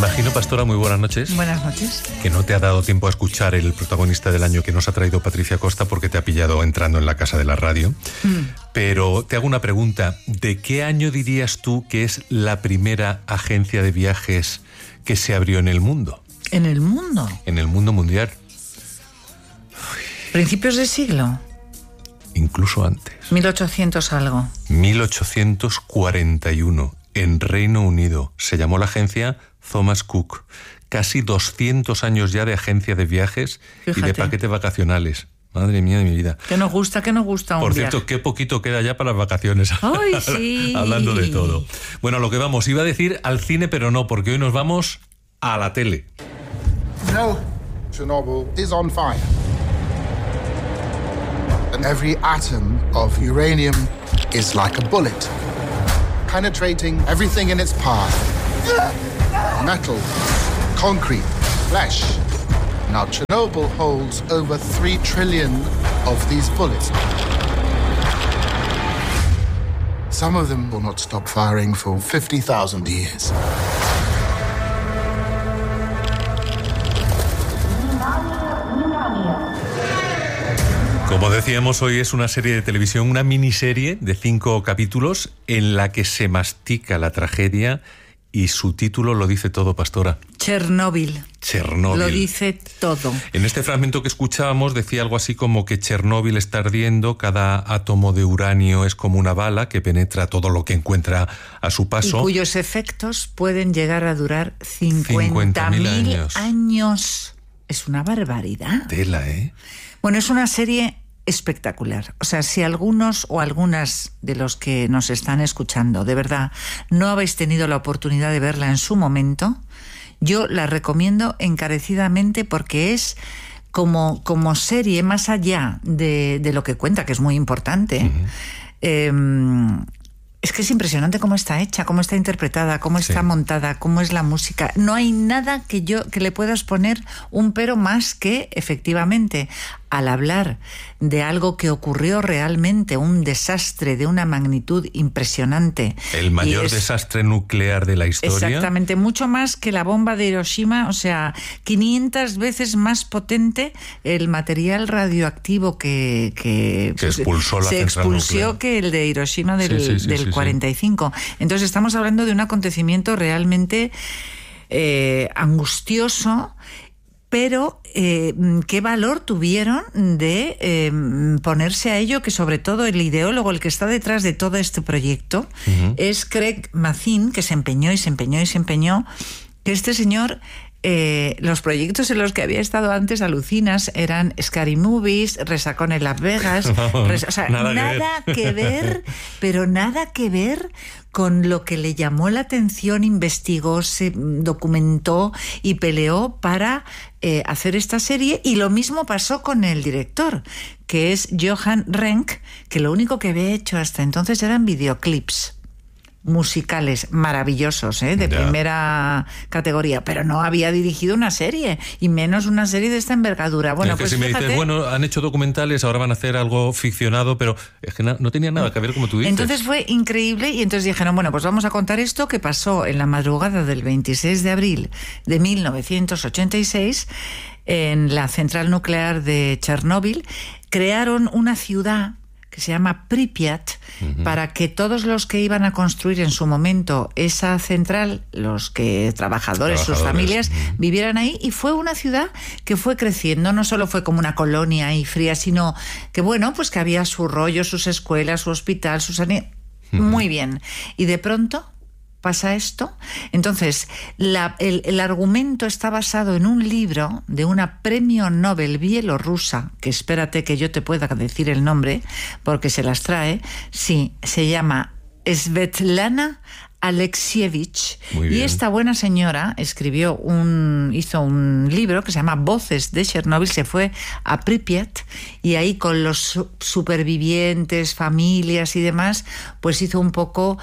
Imagino, Pastora, muy buenas noches. Buenas noches. Que no te ha dado tiempo a escuchar el protagonista del año que nos ha traído Patricia Costa porque te ha pillado entrando en la casa de la radio. Pero te hago una pregunta. ¿De qué año dirías tú que es la primera agencia de viajes que se abrió en el mundo? ¿En el mundo? En el mundo mundial. ¿Principios de siglo? Incluso antes. 1800 algo. 1841, en Reino Unido. Se llamó la agencia Thomas Cook. Casi 200 años ya de agencia de viajes. Fíjate. Y de paquetes vacacionales. Madre mía de mi vida. Que nos gusta un Por cierto, viaje. Qué poquito queda ya para las vacaciones. ¡Ay, sí! Hablando de todo. Bueno, a lo que vamos. Iba a decir al cine, pero no, porque hoy nos vamos a la tele. No, Chernobyl is on fire. And every atom of uranium is like a bullet, penetrating everything in its path. Metal, concrete, flesh. Now, Chernobyl holds over 3 trillion of these bullets. Some of them will not stop firing for 50,000 years. Como decíamos, hoy es una serie de televisión, una miniserie de 5 capítulos en la que se mastica la tragedia y su título lo dice todo, Pastora. Chernóbil. Chernóbil. Lo dice todo. En este fragmento que escuchábamos decía algo así como que Chernóbil está ardiendo, cada átomo de uranio es como una bala que penetra todo lo que encuentra a su paso. Y cuyos efectos pueden llegar a durar 50.000 años. Es una barbaridad. Tela, ¿eh? Bueno, es una serie espectacular. O sea, si algunos o algunas de los que nos están escuchando, de verdad, no habéis tenido la oportunidad de verla en su momento, yo la recomiendo encarecidamente porque es como serie, más allá de lo que cuenta, que es muy importante. Es que es impresionante cómo está hecha, cómo está interpretada, cómo está montada, cómo es la música. No hay nada que le puedas poner un pero más que, efectivamente, al hablar de algo que ocurrió realmente, un desastre de una magnitud impresionante. El mayor desastre nuclear de la historia. Exactamente, mucho más que la bomba de Hiroshima, o sea, 500 veces más potente el material radioactivo que expulsó la se central expulsó nuclear. Que el de Hiroshima del 45. Entonces estamos hablando de un acontecimiento realmente angustioso. Pero qué valor tuvieron de ponerse a ello, que sobre todo el ideólogo, el que está detrás de todo este proyecto, es Craig Mazin, que se empeñó, que este señor... los proyectos en los que había estado antes, alucinas, eran Scary Movies, Resacón en Las Vegas, o sea, nada que ver, pero nada que ver con lo que le llamó la atención, investigó, se documentó y peleó para hacer esta serie. Y lo mismo pasó con el director, que es Johan Renck, que lo único que había hecho hasta entonces eran videoclips musicales maravillosos, de primera categoría, pero no había dirigido una serie, y menos una serie de esta envergadura. Bueno, que pues si me fíjate, dices, bueno, han hecho documentales, ahora van a hacer algo ficcionado, pero es que no tenía nada que ver, como tú dices. Entonces fue increíble, y entonces dijeron, bueno, pues vamos a contar esto que pasó en la madrugada del 26 de abril de 1986 en la central nuclear de Chernóbil. Crearon una ciudad que se llama Pripyat, para que todos los que iban a construir en su momento esa central, los trabajadores, sus familias, vivieran ahí. Y fue una ciudad que fue creciendo, no solo fue como una colonia ahí fría, sino que, bueno, pues que había su rollo, sus escuelas, su hospital, su sanidad. Muy bien. Y de pronto pasa esto. Entonces, el argumento está basado en un libro de una premio Nobel bielorrusa, que espérate que yo te pueda decir el nombre, porque se las trae. Sí, se llama Svetlana Alexievich. Y esta buena señora hizo un libro que se llama Voces de Chernóbil, se fue a Pripyat y ahí con los supervivientes, familias y demás, pues hizo un poco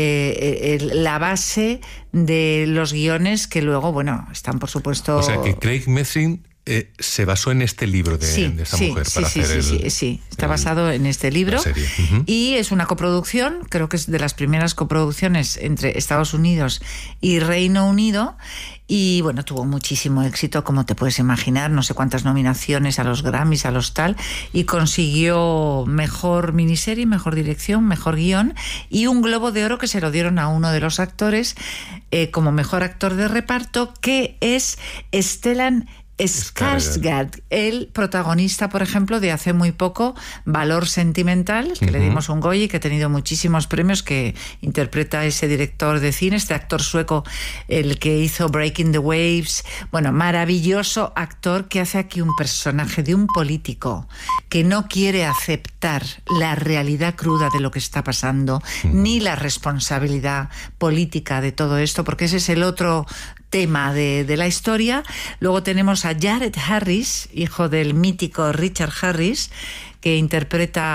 la base de los guiones que luego, bueno, están por supuesto... O sea que Craig Mazin se basó en este libro de esa mujer para hacer está basado en este libro. La serie. Y es una coproducción, creo que es de las primeras coproducciones entre Estados Unidos y Reino Unido. Y bueno, tuvo muchísimo éxito, como te puedes imaginar, no sé cuántas nominaciones a los Grammys, a los tal, y consiguió mejor miniserie, mejor dirección, mejor guión y un Globo de Oro que se lo dieron a uno de los actores como mejor actor de reparto, que es Stellan Skarsgård, el protagonista, por ejemplo, de hace muy poco, Valor Sentimental, que le dimos un Goya y que ha tenido muchísimos premios, que interpreta a ese director de cine, este actor sueco, el que hizo Breaking the Waves. Bueno, maravilloso actor que hace aquí un personaje de un político que no quiere aceptar la realidad cruda de lo que está pasando, ni la responsabilidad política de todo esto, porque ese es el otro tema de la historia. Luego tenemos a Jared Harris, hijo del mítico Richard Harris, que interpreta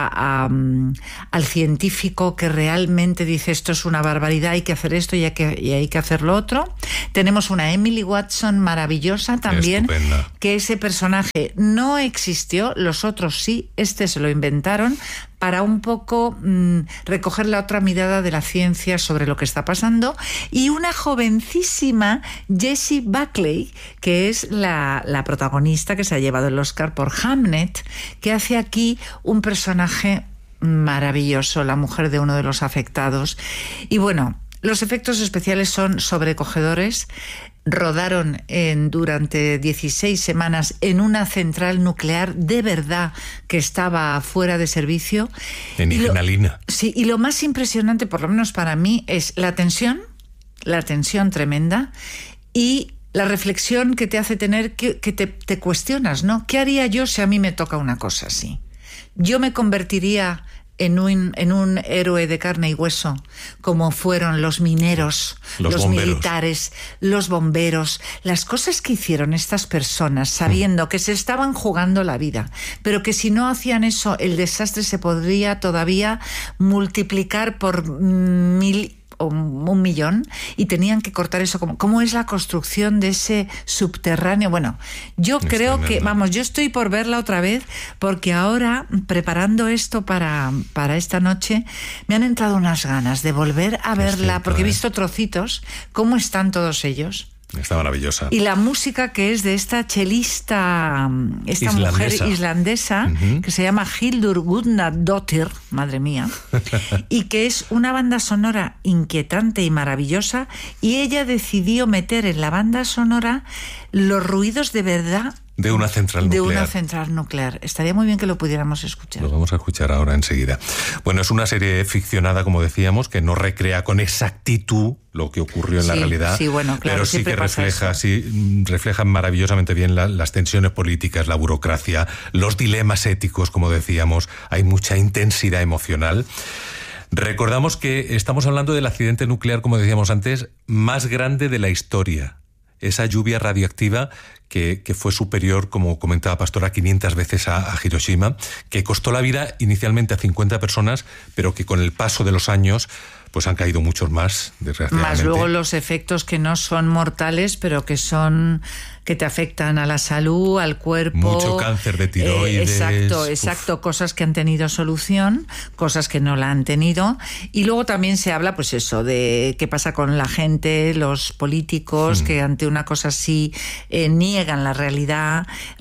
al científico que realmente dice esto es una barbaridad, hay que hacer esto y hay que hacer lo otro. Tenemos una Emily Watson maravillosa también, estupenda, que ese personaje no existió, los otros sí, este se lo inventaron para un poco recoger la otra mirada de la ciencia sobre lo que está pasando. Y una jovencísima Jessie Buckley, que es la protagonista que se ha llevado el Oscar por Hamnet, que hace aquí un personaje maravilloso, la mujer de uno de los afectados. Y bueno, los efectos especiales son sobrecogedores. Rodaron durante 16 semanas en una central nuclear de verdad que estaba fuera de servicio. En Ignalina. Sí, y lo más impresionante, por lo menos para mí, es la tensión tremenda y la reflexión que te hace tener que te cuestionas, ¿no? ¿Qué haría yo si a mí me toca una cosa así? Yo me convertiría en un héroe de carne y hueso, como fueron los mineros, los militares, los bomberos, las cosas que hicieron estas personas sabiendo que se estaban jugando la vida, pero que si no hacían eso el desastre se podría todavía multiplicar por 1000 o 1 millón, y tenían que cortar eso. ¿Cómo es la construcción de ese subterráneo? Bueno, yo creo que, yo estoy por verla otra vez, porque ahora, preparando esto para esta noche, me han entrado unas ganas de volver a verla, porque he visto trocitos, cómo están todos ellos. Está maravillosa. Y la música que es de esta chelista, mujer islandesa, que se llama Hildur Gudnadóttir, madre mía, y que es una banda sonora inquietante y maravillosa, y ella decidió meter en la banda sonora los ruidos de verdad de una central nuclear. De una central nuclear. Estaría muy bien que lo pudiéramos escuchar. Lo vamos a escuchar ahora enseguida. Bueno, es una serie ficcionada, como decíamos, que no recrea con exactitud lo que ocurrió en la realidad, bueno, claro, pero sí que refleja maravillosamente bien las tensiones políticas, la burocracia, los dilemas éticos, como decíamos. Hay mucha intensidad emocional. Recordamos que estamos hablando del accidente nuclear, como decíamos antes, más grande de la historia. Esa lluvia radioactiva que fue superior, como comentaba Pastor, a 500 veces a Hiroshima, que costó la vida inicialmente a 50 personas, pero que con el paso de los años pues han caído muchos más, desgraciadamente. Más luego los efectos que no son mortales, pero que te afectan a la salud, al cuerpo. Mucho cáncer de tiroides. Exacto, cosas que han tenido solución, cosas que no la han tenido. Y luego también se habla, pues eso, de qué pasa con la gente, los políticos, que ante una cosa así niegan la realidad,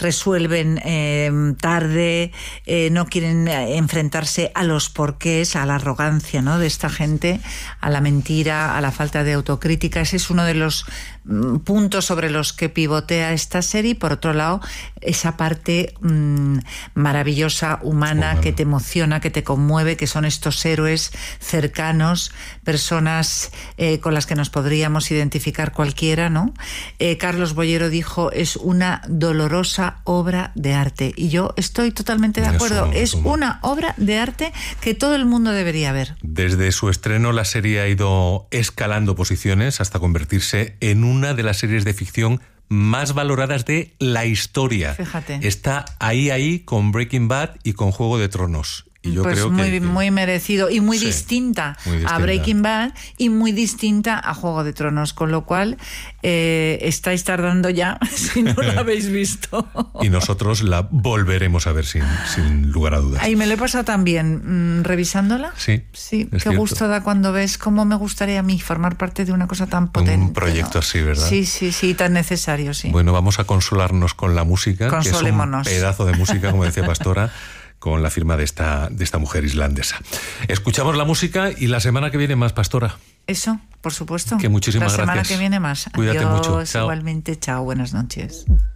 resuelven tarde, no quieren enfrentarse a los porqués, a la arrogancia, ¿no?, de esta gente, a la mentira, a la falta de autocrítica. Ese es uno de los puntos sobre los que pivotea esta serie. Por otro lado, esa parte maravillosa, humana, que te emociona, que te conmueve, que son estos héroes cercanos, personas con las que nos podríamos identificar cualquiera, ¿no? Carlos Bollero dijo, es una dolorosa obra de arte. Y yo estoy totalmente de acuerdo. Es una obra de arte que todo el mundo debería ver. Desde su estreno, la serie ha ido escalando posiciones hasta convertirse en una de las series de ficción más valoradas de la historia. Fíjate. Está ahí con Breaking Bad y con Juego de Tronos. Y yo pues creo muy merecido y muy sí, distinta muy distinta a Breaking Bad y muy distinta a Juego de Tronos, con lo cual estáis tardando ya si no la habéis visto. Y nosotros la volveremos a ver sin lugar a dudas. Ahí me lo he pasado también revisándola. Sí, qué cierto. gusto da cuando ves cómo me gustaría a mí formar parte de una cosa tan potente. Un proyecto así, ¿verdad? Sí, tan necesario, sí. Bueno, vamos a consolarnos con la música, que es un pedazo de música, como decía Pastora, con la firma de esta mujer islandesa. Escuchamos la música y la semana que viene más, Pastora. Eso, por supuesto. Que muchísimas gracias. La semana gracias. que viene más. Cuídate Adiós, mucho. Chao. Igualmente, chao, buenas noches.